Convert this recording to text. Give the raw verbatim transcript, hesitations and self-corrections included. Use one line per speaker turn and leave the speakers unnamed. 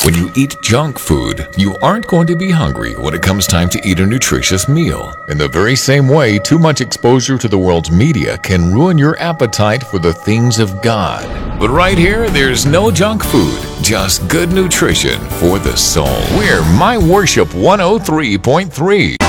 When you eat junk food, you aren't going to be hungry when it comes time to eat a nutritious meal. In the very same way, too much exposure to the world's media can ruin your appetite for the things of God. But right here, there's no junk food, just good nutrition for the soul. We're My Worship one oh three point three.